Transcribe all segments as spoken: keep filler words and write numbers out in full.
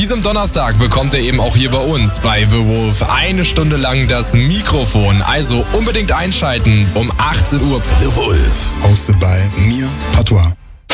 diesem Donnerstag bekommt ihr eben auch hier bei uns bei The Wolf eine Stunde lang das Mikrofon. Also unbedingt einschalten um achtzehn Uhr. The Wolf. Hosted by mir, Patois.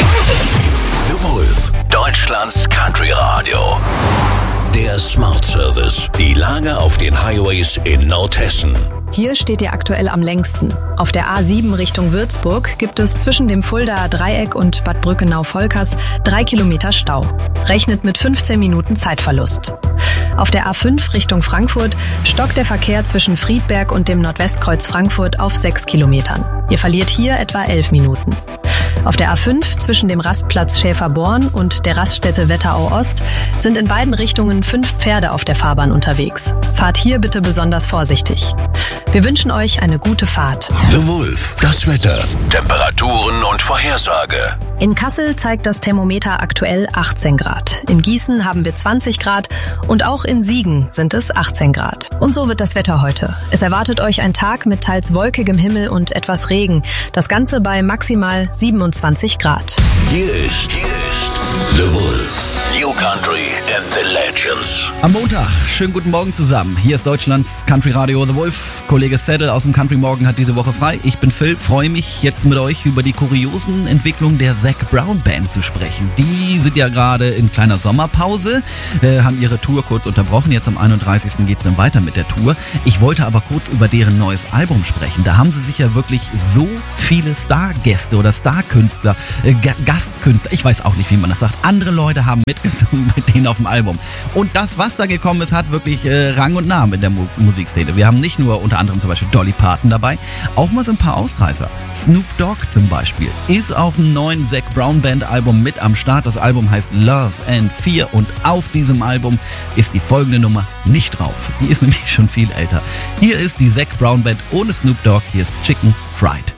The Wolf. Deutschlands Country Radio. Der Smart Service. Die Lage auf den Highways in Nordhessen. Hier steht ihr aktuell am längsten. Auf der A sieben Richtung Würzburg gibt es zwischen dem Fuldaer Dreieck und Bad Brückenau-Volkers drei Kilometer Stau. Rechnet mit fünfzehn Minuten Zeitverlust. Auf der A fünf Richtung Frankfurt stockt der Verkehr zwischen Friedberg und dem Nordwestkreuz Frankfurt auf sechs Kilometern. Ihr verliert hier etwa elf Minuten. Auf der A fünf zwischen dem Rastplatz Schäferborn und der Raststätte Wetterau Ost sind in beiden Richtungen fünf Pferde auf der Fahrbahn unterwegs. Fahrt hier bitte besonders vorsichtig. Wir wünschen euch eine gute Fahrt. The Wolf. Das Wetter, Temperaturen und Vorhersage. In Kassel zeigt das Thermometer aktuell achtzehn Grad. In Gießen haben wir zwanzig Grad und auch in Siegen sind es achtzehn Grad. Und so wird das Wetter heute. Es erwartet euch ein Tag mit teils wolkigem Himmel und etwas Regen. Das Ganze bei maximal siebenundzwanzig Grad. Hier ist, hier ist The Wolf. New Country and the Legends. Am Montag, schönen guten Morgen zusammen. Hier ist Deutschlands Country Radio The Wolf. Kollege Saddle aus dem Country Morgen hat diese Woche frei. Ich bin Phil, freue mich jetzt mit euch über die kuriosen Entwicklungen der Zac Brown Band zu sprechen. Die sind ja gerade in kleiner Sommerpause, äh, haben ihre Tour kurz unterbrochen. Jetzt am einunddreißigsten geht es dann weiter mit der Tour. Ich wollte aber kurz über deren neues Album sprechen. Da haben sie sich ja wirklich so viele Stargäste oder Starkünstler, äh, Gastkünstler, ich weiß auch nicht, wie man das sagt, andere Leute haben mitgesungen mit denen auf dem Album. Und das, was da gekommen ist, hat wirklich äh, Rang und Namen in der Mu- Musikszene. Wir haben nicht nur unter anderem zum Beispiel Dolly Parton dabei, auch mal so ein paar Ausreißer. Snoop Dogg zum Beispiel ist auf dem neuen Zac Brown Band Album mit am Start. Das Album heißt Love and Fear und auf diesem Album ist die folgende Nummer nicht drauf. Die ist nämlich schon viel älter. Hier ist die Zac Brown Band ohne Snoop Dogg. Hier ist Chicken Fried.